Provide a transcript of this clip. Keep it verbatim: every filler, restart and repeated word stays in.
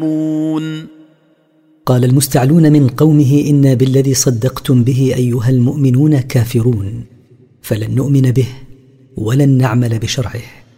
قال المستعلون من قومه: إنا بالذي صدقتم به أيها المؤمنون كافرون، فلن نؤمن به ولن نعمل بشرعه.